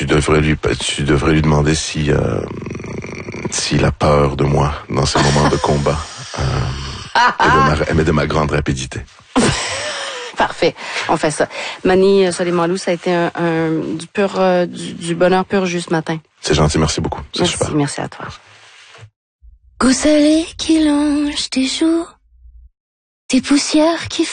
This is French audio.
devrais lui demander si s'il a peur de moi dans ces moments de combat et de ma grande rapidité. Parfait, on fait ça. Mani Soleimanlou, ça a été du bonheur pur juste ce matin. C'est gentil, merci beaucoup. C'est super. Merci à toi. Goût salé qui longe tes joues, tes poussières qui